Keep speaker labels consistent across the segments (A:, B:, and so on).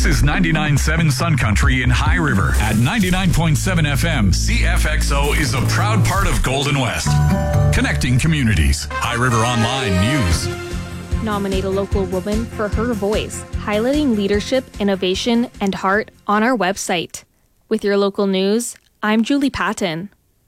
A: This is 99.7 Sun Country in High River. At 99.7 FM, CFXO is a proud part of Golden West. Connecting communities. High River Online News.
B: Nominate a local woman for her voice, highlighting leadership, innovation, and heart on our website. With your local news, I'm Julie Patton.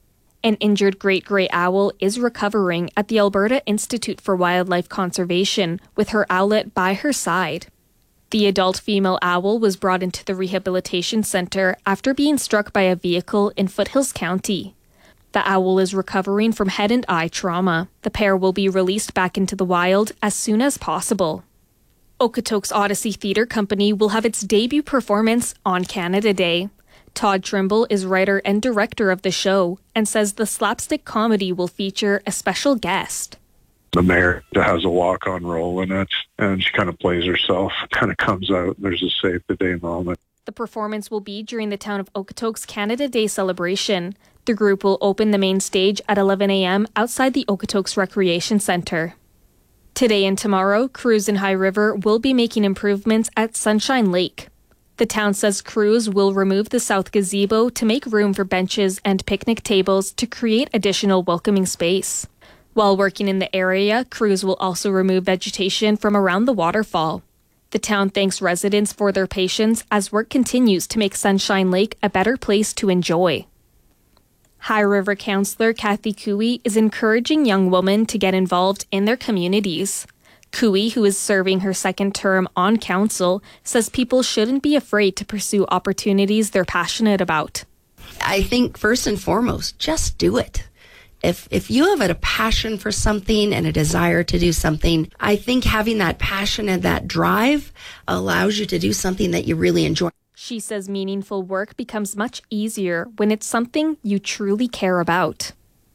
B: An injured great gray owl is recovering at the Alberta Institute for Wildlife Conservation with her owlet by her side. The adult female owl was brought into the rehabilitation centre after being struck by a vehicle in Foothills County. The owl is recovering from head and eye trauma. The pair will be released back into the wild as soon as possible. Okotoks Odyssey Theatre Company will have its debut performance on Canada Day. Todd Trimble is writer and director of the show and says the slapstick comedy will feature a special guest.
C: The mayor has a walk-on role in it, and she kind of plays herself, kind of comes out, and there's a save-the-day moment.
B: The performance will be during the town of Okotoks Canada Day celebration. The group will open the main stage at 11 a.m. outside the Okotoks Recreation Centre. Today and tomorrow, crews in High River will be making improvements at Sunshine Lake. The town says crews will remove the south gazebo to make room for benches and picnic tables to create additional welcoming space. While working in the area, crews will also remove vegetation from around the waterfall. The town thanks residents for their patience as work continues to make Sunshine Lake a better place to enjoy. High River Councillor Kathy Cooey is encouraging young women to get involved in their communities. Cooey, who is serving her second term on council, says people shouldn't be afraid to pursue opportunities they're passionate about.
D: I think first and foremost, just do it. If you have a passion for something and a desire to do something, I think having that passion and that drive allows you to do something that you really enjoy.
B: She says meaningful work becomes much easier when it's something you truly care about.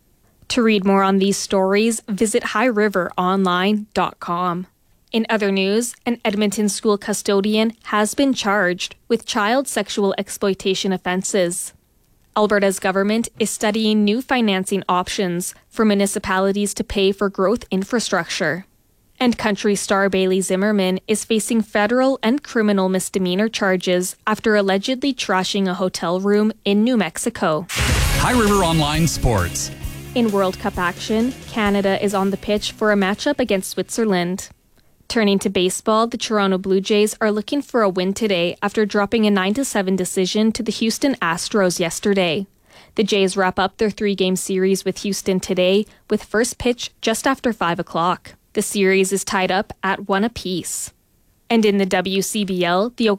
B: To read more on these stories, visit highriveronline.com. In other news, an Edmonton school custodian has been charged with child sexual exploitation offences. Alberta's government is studying new financing options for municipalities to pay for growth infrastructure. And country star Bailey Zimmerman is facing federal and criminal misdemeanor charges after allegedly trashing a hotel room in New Mexico.
A: High River Online Sports.
B: In World Cup action, Canada is on the pitch for a matchup against Switzerland. Turning to baseball, the Toronto Blue Jays are looking for a win today after dropping a 9-7 decision to the Houston Astros yesterday. The Jays wrap up their 3-game series with Houston today, with first pitch just after 5 o'clock. The series is tied up at 1 apiece. And in the WCBL, the